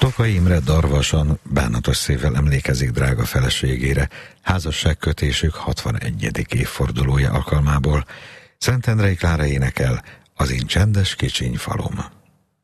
Tokay Imre Darvason bánatos szívvel emlékezik drága feleségére házasságkötésük 61. évfordulója alkalmából. Szentendrei Klára énekel Az én csendes kicsiny falom.